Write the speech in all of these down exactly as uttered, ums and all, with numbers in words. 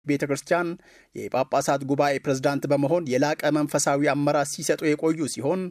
ቤተክርስቲያን የጳጳሳት ጉባኤ ፕሬዝዳንት በመሆን የላቀ መንፈሳዊ አመራር ሲሰጡ የቆዩ ሲሆን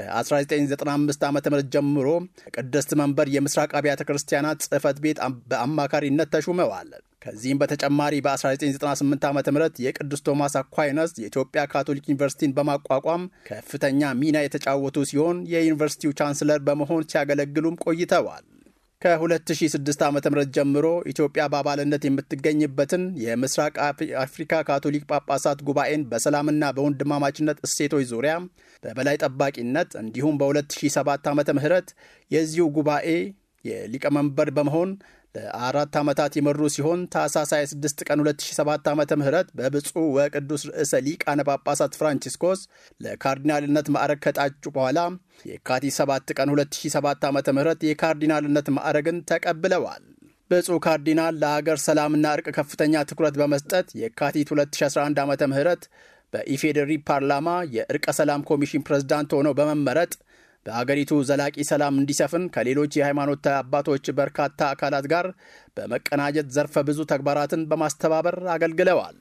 ከ1995 ዓ.ም ጀምሮ ቅድስት መንበር የምስራቅ አብያተ ክርስቲያናት ጽሕፈት ቤት በአማካሪነት ተሹመዋል። ከዚህም በተጨማሪ በ1998 ዓ.ም የቅዱስ ቶማስ አኳይነስ የኢትዮጵያ ካቶሊክ ዩኒቨርሲቲን በማቋቋም ከፍተኛ ሚና የተጫወቱ ሲሆን የዩኒቨርሲቲው ቻንስለር በመሆን ሲያገለግሉም ቆይተዋል። ከ2006 ዓ.ም ጀምሮ ኢትዮጵያ በአባልነት የምትገኝበትን የምስራቅ አፍሪካ ካቶሊክ ጳጳሳት ጉባኤን በሰላምና በወንድማማችነት እሴቶች ዙሪያ በበላይ ጠባቂነት እንዲሁም በ2007 ዓ.ም የዚሁ ጉባኤ የሊቀመንበር በመሆን ለአራት ዓመታት የመሩ ሲሆን ታኅሳስ ሃያ ስድስት ቀን ሁለት ሺህ ሰባት ዓ.ም በብፁዕ ወቅዱስ ርዕሰ ሊቃነ ጳጳሳት ፍራንቺስኮስ ለካርዲናልነት ማዕረግ ከታጩ በኋላ የካቲት ሰባት ቀን ሁለት ሺህ ሰባት ዓ.ም የካርዲናልነት ማዕረግን ተቀብለዋል። ብፁዕ ካርዲናል ለሀገር ሰላምና እርቅ ከፍተኛ ትኩረት በመስጠት የካቲት ሁለት ሺህ አስራ አንድ ዓ.ም በኢፌዴሪ ፓርላማ የእርቀ ሰላም ኮሚሽን ፕሬዝዳንት ሆነው በመመረጥ በአገሪቱ ዘላቂ ሰላም እንዲሰፍን ከሌሎች የሃይማኖት አባቶች በርካታ አካላት ጋር በመቀናጀት ዘርፈ ብዙ ተግባራትን በማስተባበር አገልግለዋል።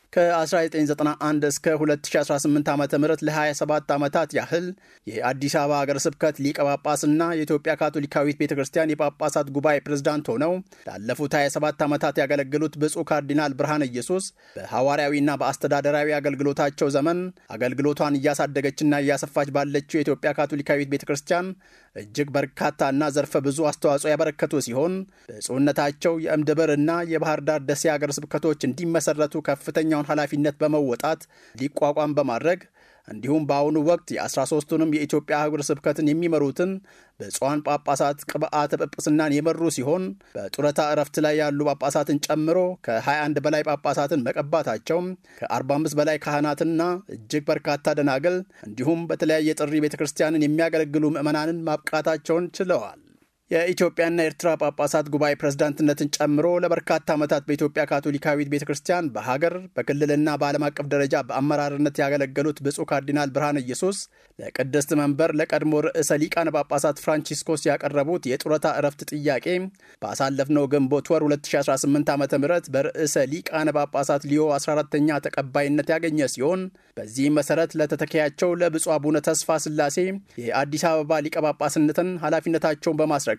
ከ1991 እስከ ሁለት ሺህ አስራ ስምንት ዓ.ም ለ27 ዓመታት ያህል የአዲስ አበባ ሀገረ ስብከት ሊቀ ጳጳስና የኢትዮጵያ ካቶሊካዊት ቤተክርስቲያን የጳጳሳት ጉባኤ ፕሬዝዳንት ሆነው ላለፉት ሃያ ሰባት ዓመታት ያገለገሉት ብፁዕ ካርዲናል ብርሃነ ኢየሱስ በሐዋርያዊና በአስተዳደራዊ አገልግሎታቸው ዘመን አገልግሎቷን እያሳደገችና እያሰፋች ባለችው የኢትዮጵያ ካቶሊካዊት ቤተክርስቲያን እጅግ በርካታና ዘርፈ ብዙ አስተዋጽኦ ያበረከቱ ሲሆን ብፁዕነታቸው የእምድብርና የባህር ዳር ደሴ ሀገረ ስብከቶች እንዲመሰረቱ ከፍተኛ ኃላፊነት በመወጣት ሊቋቋም በማድረግ እንዲሁም በአሁኑ ወቅት የአስራ ሦስቱንም የኢትዮጵያ ሀገረ ስብከትን የሚመሩትን ብፁዓን ጳጳሳት ቅብዓተ ጵጵስናን የመሩ ሲሆን በጡረታ ዕረፍት ላይ ያሉ ጳጳሳትን ጨምሮ ከሃያ አንድ በላይ ጳጳሳትን መቀባታቸው ከአርባ አምስት በላይ ካህናትና እጅግ በርካታ ደናግል እንዲሁም በተለያየ ጥሪ ቤተክርስቲያንን የሚያገለግሉ ምዕመናንን ማብቃታቸውን ችለዋል። የኢትዮጵያና ኤርትራ ጳጳሳት ጉባኤ ፕሬዝዳንትነትን ጨምሮ ለበርካታ ዓመታት በኢትዮጵያ ካቶሊካዊት ቤተክርስቲያን በሀገር በክልልና በዓለም አቀፍ ደረጃ በአመራርነት ያገለገሉት ብፁዕ ካርዲናል ብርሃነ ኢየሱስ ለቅድስት መንበር ለቀድሞ ርዕሰ ሊቃነ ጳጳሳት ፍራንቺስኮስ ያቀረቡት የጡረታ ዕረፍት ጥያቄ ባሳለፍነው ግንቦት ወር ሁለት ሺህ አስራ ስምንት ዓ.ም በርዕሰ ሊቃነ ጳጳሳት ሊዮ አስራ አራተኛ ተቀባይነት ያገኘ ሲሆን በዚህም መሰረት ለተተኪያቸው ለብፁዕ አቡነ ተስፋ ስላሴ የአዲስ አበባ ሊቀ ጳጳስነትን ኃላፊነታቸውን በማስረከብ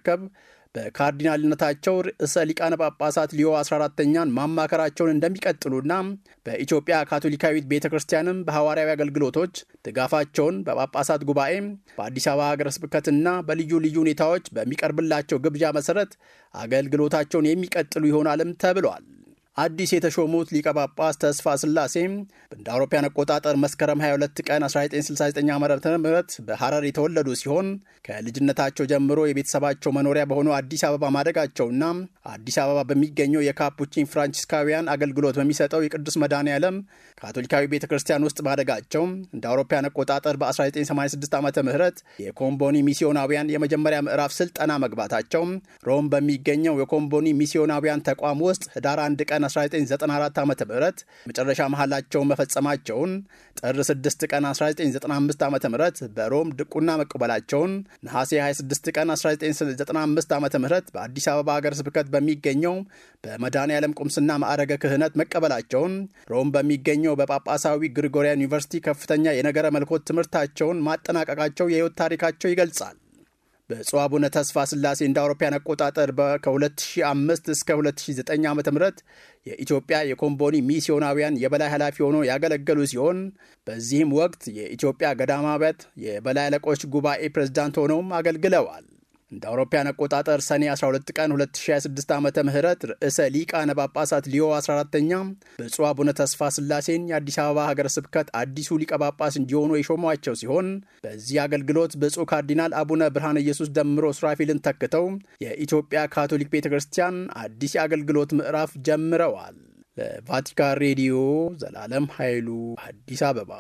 በካርዲናልነታቸው ርዕሰ ሊቃነ ጳጳሳት ሊዮ አስራ አራተኛን ማማከራቸውን እንደሚቀጥሉና በኢትዮጵያ ካቶሊካዊት ቤተክርስቲያንም በሐዋርያዊ አገልግሎቶች ድጋፋቸውን በጳጳሳት ጉባኤ በአዲስ አበባ ሀገረ ስብከትና በልዩ ልዩ ሁኔታዎች በሚቀርብላቸው ግብዣ መሰረት አገልግሎታቸውን የሚቀጥሉ ይሆናልም ተብሏል። አዲስ የተሾሙት ሊቀ ጳጳስ ተስፋ ስላሴ እንደ አውሮፓውያን አቆጣጠር መስከረም ሃያ ሁለት ቀን አስራ ዘጠኝ ስልሳ ዘጠኝ ዓ.ም በሐረር የተወለዱ ሲሆን ከልጅነታቸው ጀምሮ የቤተሰባቸው መኖሪያ በሆነው አዲስ አበባ ማደጋቸውና አዲስ አበባ በሚገኘው የካፑቺን ፍራንቺስካውያን አገልግሎት በሚሰጠው የቅዱስ መድኃኔዓለም ካቶሊካዊ ቤተክርስቲያን ውስጥ ማደጋቸው እንደ አውሮፓውያን አቆጣጠር በ1986 ዓ.ም የኮምቦኒ ሚስዮናውያን የመጀመሪያ ምዕራፍ ስልጠና መግባታቸው ሮም በሚገኘው የኮምቦኒ ሚስዮናውያን ተቋም ውስጥ ህዳር አንድ ቀን አስራ ዘጠኝ ዘጠና አራት ዓ.ም መጨረሻ መሐላቸውን መፈጸማቸውን ጥር ስድስት ቀን አስራ ዘጠኝ ዘጠና አምስት ዓ.ም በሮም ድቁና መቀበላቸውን ነሐሴ ሃያ ስድስት ቀን አስራ ዘጠኝ ዘጠና አምስት ዓ.ም በአዲስ አበባ ሀገረ ስብከት በሚገኘው በመድኃኔዓለም ቁምስና ማዕረገ ክህነት መቀበላቸውን ሮም በሚገኘው በጳጳሳዊ ግሪጎሪያን ዩኒቨርሲቲ ከፍተኛ የነገረ መልኮት ትምህርታቸውን ማጠናቀቃቸው የሕይወት ታሪካቸው ይገልጻል። ብፁዕ አቡነ ተስፋ ስላሴ እንደ አውሮፓውያን አቆጣጠር ከሁለት ሺህ አምስት እስከ ሁለት ሺህ ዘጠኝ ዓ.ም የኢትዮጵያ የኮምቦኒ ሚስዮናውያን የበላይ ኃላፊ ሆነው ያገለገሉ ሲሆን በዚህም ወቅት የኢትዮጵያ ገዳማውያት የበላይ አለቆች ጉባኤ ፕሬዝዳንት ሆነውም አገልግለዋል። እንደ አውሮፓውያን አቆጣጠር ሰኔ አስራ ሁለት ቀን ሁለት ሺህ ሃያ ስድስት ዓ.ም ርዕሰ ሊቃነ ጳጳሳት ሊዮ አስራ አራተኛ ብፁዕ አቡነ ተስፋ ስላሴን የአዲስ አበባ ሀገረ ስብከት አዲሱ ሊቀ ጳጳስ እንዲሆኑ የሾሟቸው ሲሆን በዚህ አገልግሎት ብፁዕ ካርዲናል አቡነ ብርሃነ ኢየሱስ ደምሮ ሱራፊልን ተክተው የኢትዮጵያ ካቶሊክ ቤተክርስቲያን አዲስ የአገልግሎት ምዕራፍ ጀምረዋል። ለቫቲካን ሬዲዮ ዘላለም ኃይሉ አዲስ አበባ።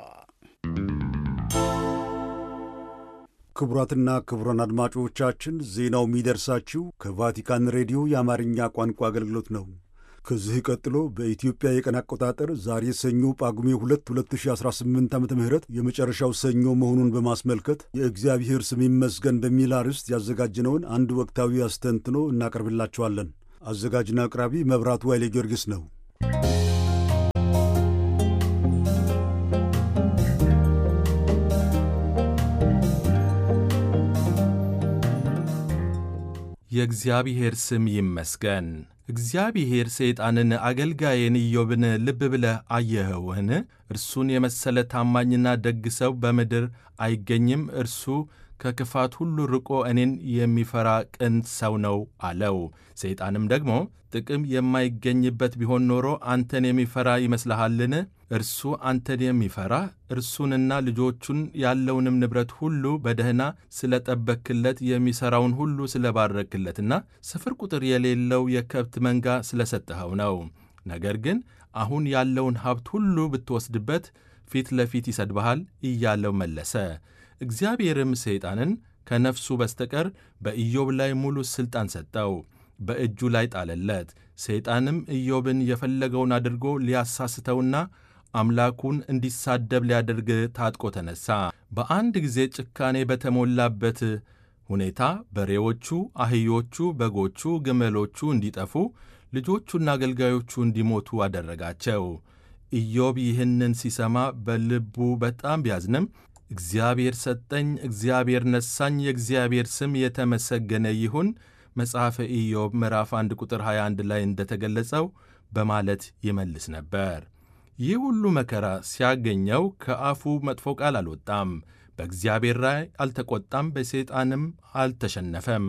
ክቡራትና ክቡራን አድማጮቻችን ዜናው የሚደርሳችሁ ከቫቲካን ሬዲዮ የአማርኛ ቋንቋ አገልግሎት ነው። ከዚህ ቀጥሎ በኢትዮጵያ የቀን አቆጣጠር ዛሬ ሰኞ ጳጉሜ ሁለት ሁለት ሺህ አስራ ስምንት ዓመተ ምህረት የመጨረሻው ሰኞ መሆኑን በማስመልከት የእግዚአብሔር ስም ይመስገን በሚል አርዕስት ያዘጋጅነውን አንድ ወቅታዊ አስተንትኖ እናቀርብላችኋለን። አዘጋጅና አቅራቢ መብራቱ ኃይለ ጊዮርጊስ ነው። የእግዚአብሔር ስም ይመስገን። እግዚአብሔር ሰይጣንን አገልጋዬን ኢዮብን ልብ ብለህ አየኸውህን? እርሱን የመሰለ ታማኝና ደግ ሰው በምድር አይገኝም። እርሱ ከክፋት ሁሉ ርቆ እኔን የሚፈራ ቅን ሰው ነው አለው። ሰይጣንም ደግሞ ጥቅም የማይገኝበት ቢሆን ኖሮ አንተን የሚፈራ ይመስልሃልን? እርሱ አንተን የሚፈራ እርሱንና ልጆቹን ያለውንም ንብረት ሁሉ በደህና ስለ ጠበክለት የሚሠራውን ሁሉ ስለ ባረክለትና ስፍር ቁጥር የሌለው የከብት መንጋ ስለ ሰጠኸው ነው። ነገር ግን አሁን ያለውን ሀብት ሁሉ ብትወስድበት ፊት ለፊት ይሰድብሃል እያለው መለሰ። እግዚአብሔርም ሰይጣንን ከነፍሱ በስተቀር በኢዮብ ላይ ሙሉ ሥልጣን ሰጠው፣ በእጁ ላይ ጣለለት። ሰይጣንም ኢዮብን የፈለገውን አድርጎ ሊያሳስተውና አምላኩን እንዲሳደብ ሊያደርግ ታጥቆ ተነሣ። በአንድ ጊዜ ጭካኔ በተሞላበት ሁኔታ በሬዎቹ፣ አህዮቹ፣ በጎቹ፣ ግመሎቹ እንዲጠፉ፣ ልጆቹና አገልጋዮቹ እንዲሞቱ አደረጋቸው። ኢዮብ ይህንን ሲሰማ በልቡ በጣም ቢያዝንም እግዚአብሔር ሰጠኝ፣ እግዚአብሔር ነሳኝ፣ የእግዚአብሔር ስም የተመሰገነ ይሁን መጽሐፈ ኢዮብ ምዕራፍ አንድ ቁጥር ሃያ አንድ ላይ እንደተገለጸው በማለት ይመልስ ነበር። ይህ ሁሉ መከራ ሲያገኘው ከአፉ መጥፎ ቃል አልወጣም። በእግዚአብሔር ላይ አልተቆጣም፣ በሰይጣንም አልተሸነፈም።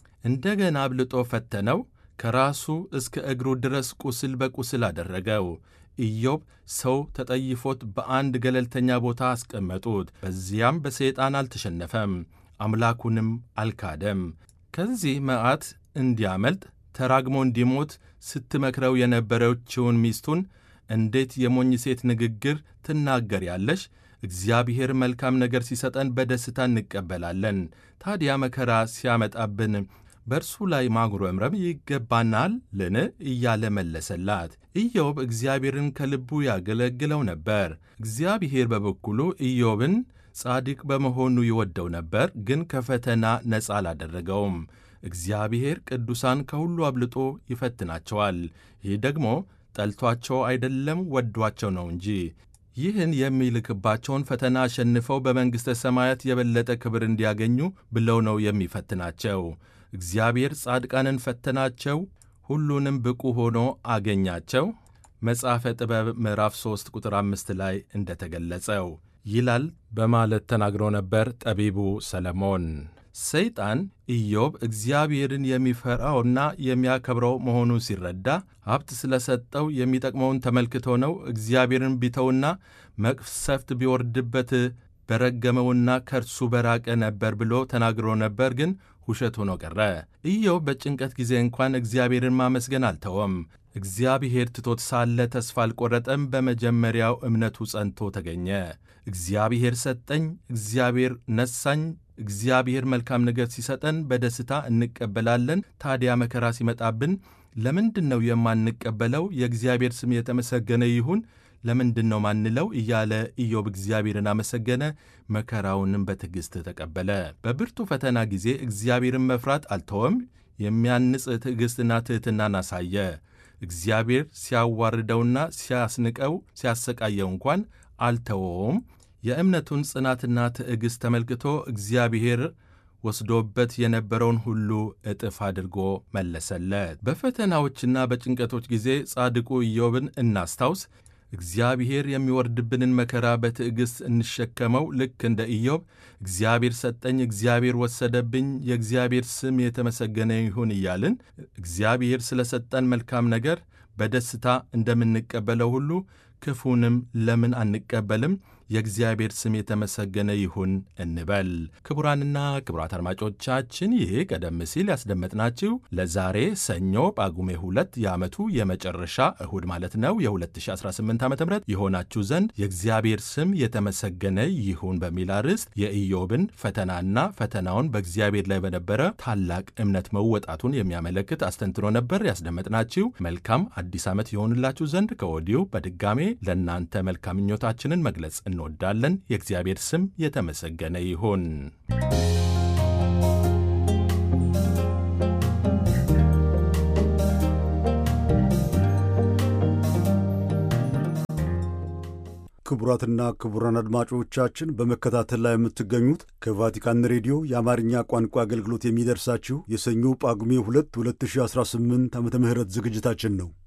እንደገና አብልጦ ፈተነው፣ ከራሱ እስከ እግሩ ድረስ ቁስል በቁስል አደረገው። ኢዮብ ሰው ተጠይፎት በአንድ ገለልተኛ ቦታ አስቀመጡት። በዚያም በሰይጣን አልተሸነፈም፣ አምላኩንም አልካደም። ከዚህ መዓት እንዲያመልጥ ተራግሞ እንዲሞት ስትመክረው የነበረችውን ሚስቱን እንዴት የሞኝ ሴት ንግግር ትናገሪያለሽ? እግዚአብሔር መልካም ነገር ሲሰጠን በደስታ እንቀበላለን። ታዲያ መከራ ሲያመጣብን በእርሱ ላይ ማጉረምረም ይገባናል ልን? እያለ መለሰላት። ኢዮብ እግዚአብሔርን ከልቡ ያገለግለው ነበር። እግዚአብሔር በበኩሉ ኢዮብን ጻድቅ በመሆኑ ይወደው ነበር፣ ግን ከፈተና ነጻ አላደረገውም። እግዚአብሔር ቅዱሳን ከሁሉ አብልጦ ይፈትናቸዋል። ይህ ደግሞ ጠልቷቸው አይደለም፣ ወዷቸው ነው እንጂ። ይህን የሚልክባቸውን ፈተና አሸንፈው በመንግሥተ ሰማያት የበለጠ ክብር እንዲያገኙ ብለው ነው የሚፈትናቸው። እግዚአብሔር ጻድቃንን ፈተናቸው፣ ሁሉንም ብቁ ሆኖ አገኛቸው። መጽሐፈ ጥበብ ምዕራፍ ሦስት ቁጥር አምስት ላይ እንደተገለጸው ይላል በማለት ተናግሮ ነበር ጠቢቡ ሰለሞን። ሰይጣን ኢዮብ እግዚአብሔርን የሚፈራውና የሚያከብረው መሆኑን ሲረዳ ሀብት ስለሰጠው የሚጠቅመውን ተመልክቶ ነው እግዚአብሔርን ቢተውና መቅሰፍት ቢወርድበት በረገመውና ከእርሱ በራቀ ነበር ብሎ ተናግሮ ነበር። ግን ውሸት ሆኖ ቀረ። ኢዮብ በጭንቀት ጊዜ እንኳን እግዚአብሔርን ማመስገን አልተወም። እግዚአብሔር ትቶት ሳለ ተስፋ አልቆረጠም። በመጀመሪያው እምነቱ ጸንቶ ተገኘ። እግዚአብሔር ሰጠኝ፣ እግዚአብሔር ነሳኝ። እግዚአብሔር መልካም ነገር ሲሰጠን በደስታ እንቀበላለን። ታዲያ መከራ ሲመጣብን ለምንድን ነው የማንቀበለው? የእግዚአብሔር ስም የተመሰገነ ይሁን፣ ለምንድን ነው ማንለው? እያለ ኢዮብ እግዚአብሔርን አመሰገነ። መከራውንም በትዕግሥት ተቀበለ። በብርቱ ፈተና ጊዜ እግዚአብሔርን መፍራት አልተወም። የሚያንጽ ትዕግሥትና ትሕትናን አሳየ። እግዚአብሔር ሲያዋርደውና ሲያስንቀው ሲያሰቃየው እንኳን አልተወውም። የእምነቱን ጽናትና ትዕግሥት ተመልክቶ እግዚአብሔር ወስዶበት የነበረውን ሁሉ እጥፍ አድርጎ መለሰለት። በፈተናዎችና በጭንቀቶች ጊዜ ጻድቁ ኢዮብን እናስታውስ። እግዚአብሔር የሚወርድብንን መከራ በትዕግሥት እንሸከመው። ልክ እንደ ኢዮብ እግዚአብሔር ሰጠኝ፣ እግዚአብሔር ወሰደብኝ፣ የእግዚአብሔር ስም የተመሰገነ ይሁን እያልን እግዚአብሔር ስለ ሰጠን መልካም ነገር በደስታ እንደምንቀበለው ሁሉ ክፉንም ለምን አንቀበልም? የእግዚአብሔር ስም የተመሰገነ ይሁን እንበል። ክቡራንና ክቡራት አድማጮቻችን ይህ ቀደም ሲል ያስደመጥናችሁ ለዛሬ ሰኞ ጳጉሜ ሁለት የዓመቱ የመጨረሻ እሁድ ማለት ነው የ2018 ዓ ም የሆናችሁ ዘንድ የእግዚአብሔር ስም የተመሰገነ ይሁን በሚል አርዕስት የኢዮብን ፈተናና ፈተናውን በእግዚአብሔር ላይ በነበረ ታላቅ እምነት መወጣቱን የሚያመለክት አስተንትኖ ነበር ያስደመጥናችሁ። መልካም አዲስ ዓመት የሆንላችሁ ዘንድ ከወዲሁ በድጋሜ ለእናንተ መልካም ምኞታችንን መግለጽ እንወዳለን። የእግዚአብሔር ስም የተመሰገነ ይሁን። ክቡራትና ክቡራን አድማጮቻችን በመከታተል ላይ የምትገኙት ከቫቲካን ሬዲዮ የአማርኛ ቋንቋ አገልግሎት የሚደርሳችሁ የሰኞ ጳጉሜ ሁለት ሁለት ሺህ አስራ ስምንት ዓመተ ምህረት ዝግጅታችን ነው።